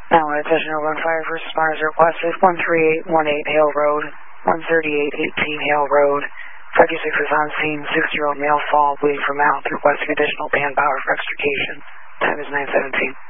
Now, attention over on fire, first responders requested 13818 Hale Road, 13818 Hale Road. 56 is on scene, 6-year-old male fall, bleeding from mouth, requesting additional manpower for extrication. Time is 9:17.